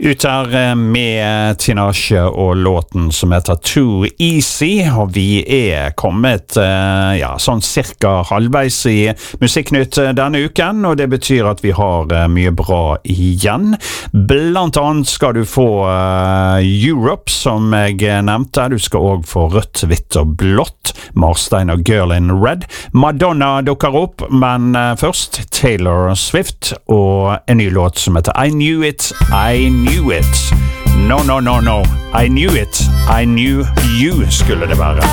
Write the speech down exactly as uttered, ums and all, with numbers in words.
Ut her med Tinashe og låten som heter Too Easy, og vi er kommet ja, sånn cirka halvveis i Musikknytt denne uken, og det betyr at vi har mye bra igjen. Blant annet skal du få Europe, som jeg nevnte. Du skal også få Rødt, Hvitt og Blått, Marstein og Girl in Red. Madonna dukker opp, men først Taylor Swift og en ny låt som heter I Knew It, I Knew It. No, no, no, no. I knew it. I knew you skulle det være.